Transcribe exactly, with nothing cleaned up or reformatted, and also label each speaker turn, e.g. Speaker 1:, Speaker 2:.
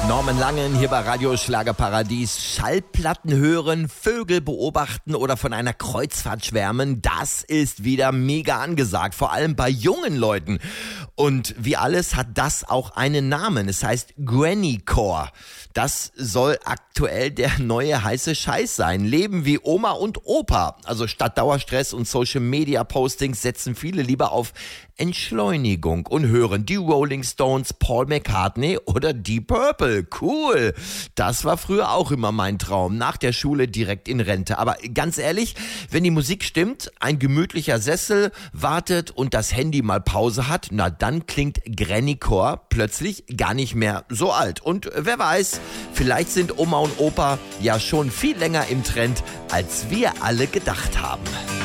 Speaker 1: Norman Langen hier bei Radio Schlagerparadies. Schallplatten hören, Vögel beobachten oder von einer Kreuzfahrt schwärmen, das ist wieder mega angesagt, vor allem bei jungen Leuten. Und wie alles hat das auch einen Namen. Es heißt Grannycore. Das soll aktuell der neue heiße Scheiß sein. Leben wie Oma und Opa. Also statt Dauerstress und Social Media Postings setzen viele lieber auf Entschleunigung und hören die Rolling Stones, Paul McCartney oder Deep Purple. Cool. Das war früher auch immer mein Traum. Nach der Schule direkt in Rente. Aber ganz ehrlich, wenn die Musik stimmt, ein gemütlicher Sessel wartet und das Handy mal Pause hat, na dann klingt Grannycore plötzlich gar nicht mehr so alt. Und wer weiß, vielleicht sind Oma und Opa ja schon viel länger im Trend, als wir alle gedacht haben.